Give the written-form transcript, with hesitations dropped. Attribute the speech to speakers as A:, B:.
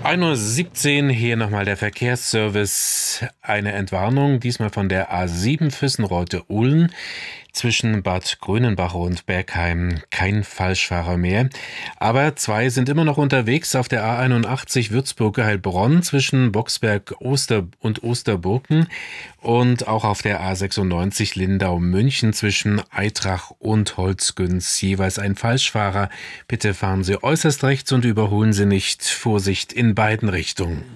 A: 1:17 Uhr, hier nochmal der Verkehrsservice. Eine Entwarnung, diesmal von der A7 Füssenreuth-Uhlen zwischen Bad Grönenbach und Bergheim. Kein Falschfahrer mehr. Aber 2 sind immer noch unterwegs auf der A81 Würzburg-Heilbronn zwischen Boxberg und Osterburken und auch auf der A96 Lindau-München zwischen Aitrach und Holzgünz. Jeweils ein Falschfahrer. Bitte fahren Sie äußerst rechts und überholen Sie nicht. Vorsicht in beiden Richtungen.